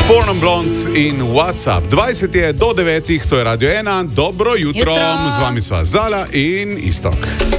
Fornum Blondes in WhatsApp. 20 je do 9, to je Radio 1. Dobro jutro. Z vami sva Zala in Istok.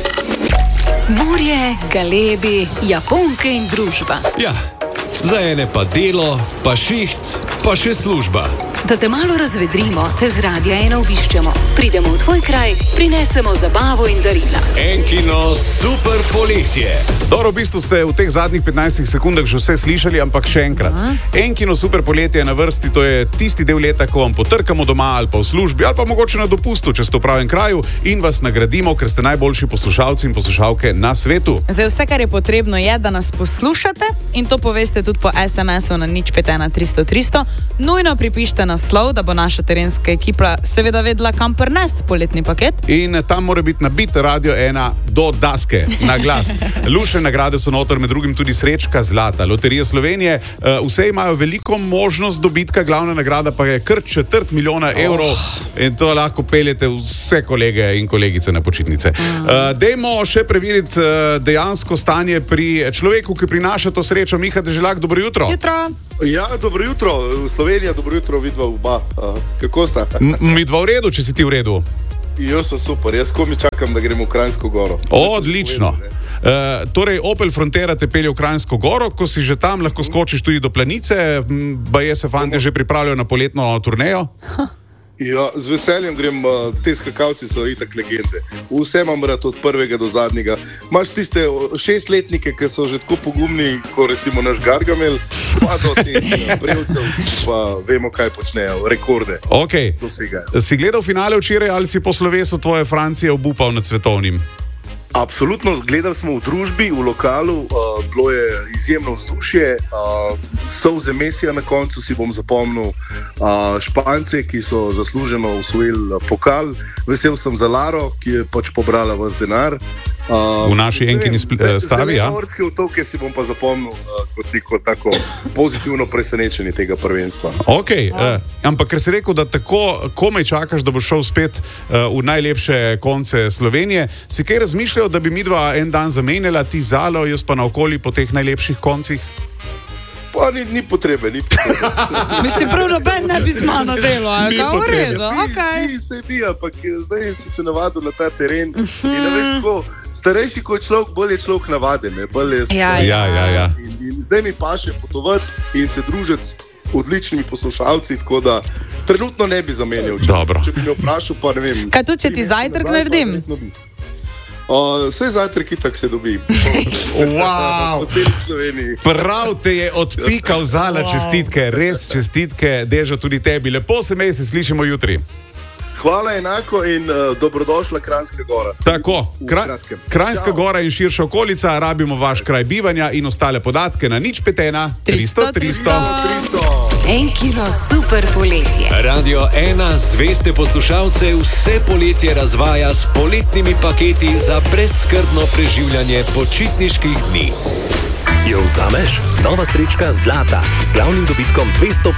Morje, galebi, Japonke in družba. Ja, za ene pa delo, pa šiht, pa še služba. Da te malo razvedrimo, te z Radia 1 obiščemo. Pridemo v tvoj kraj, prinesemo zabavo in darila. Enkino super poletje. Dobro, v bistvu ste v teh zadnjih 15 sekundah že vse slišali, ampak še enkrat. Enkino super poletje je na vrsti, to je tisti del leta, ko vam potrkamo doma ali pa v službi, ali pa mogoče na dopustu, če ste v pravem kraju in vas nagradimo, ker ste najboljši poslušalci in poslušalke na svetu. Zdaj vse, kar je potrebno, je, da nas poslušate in to poveste tudi po SMS-u na 051 300 300. Nujno pripište naslov, da bo naša terenska ekipa seveda vedela, kam prnesti poletni paket. In tam mora biti nabit Radio 1 do daske, na glas. Lušne nagrade so noter, med drugim tudi srečka zlata. Loterija Slovenije, vse imajo veliko možnost dobitka, glavna nagrada pa je kar 250 000 evrov in to lahko peljete vse kolege in kolegice na počitnice. Dajmo še preveriti dejansko stanje pri človeku, ki prinaša to srečo. Miha Deželak, dobro jutro. Ja, dobro jutro, Slovenija, dobro jutro, vidva oba. Kako sta? Midva v redu, če si ti v redu. Jaz sem super, jaz komi čakam, da gremo v Kranjsko goro. Odlično. Torej, Opel Frontera te pelje v Kranjsko goro, ko si že tam, lahko skočiš tudi do Planice, baje se fantje že pripravljajo na poletno turnejo. Ja, z veseljem grem, te skakalci so itak legende. Vse imam rad od prvega do zadnjega. Imaš tiste 6-letnike, ki so že tako pogumni, kot recimo naš Gargamel, pa do teh brevcev, pa vemo, kaj počnejo, rekorde. Okay. Si gledal finale včeraj ali si po slovesu tvoje Francije obupal nad svetovnim? Absolutno, gledali smo v družbi, v lokalu, bilo je izjemno vzdušje, solze Mesija na koncu si bom zapomnil, Špance, ki so zasluženo osvojili pokal, vesel sem za Laro, ki je pač pobrala vas denar. V naši enkini stavi, ja? Zelenoortske otoke si bom pa zapomnil kot neko tako pozitivno presenečenje tega prvenstva. Ok, ampak ker si rekel, da tako komaj čakaš, da boš šel spet v najlepše konce Slovenije, si kaj razmišljal, da bi midva en dan zamenjala, ti Zalo, jaz pa naokoli po teh najlepših koncih? Pa ni potrebe, ni potrebe. Mislim, prav noben ne bi z mano delo, ali kaj v redu, okej. Ni se bi, ampak zdaj si se navadil na ta teren in ne veš tako, starejši kot človek, bolj je človek navaden, ne, bolj je Ja. In zdaj mi paše potovati in se družiti s odličnimi poslušalci, tako da trenutno ne bi zamenjal. Če bi me vprašal, pa ne vem. Kaj tudi, če ti zajtrk naredim? Vse zajtrk itak se dobi. Wow. Po celi Sloveniji. Prav te je odpikal Zala, čestitke, res čestitke, Dežo, tudi tebi. Lepo se mej, se slišimo jutri. Hvala enako in dobrodošla Kranjska gora. Tako, Kranjska gora in širša okolica, rabimo vaš kraj bivanja in ostale podatke na 051 300 300. Enkino super poletje. Radio 1 zveste poslušalce vse poletje razvaja s poletnimi paketi za brezskrbno preživljanje počitniških dni. Jo vzameš? Nova srečka zlata z glavnim dobitkom 250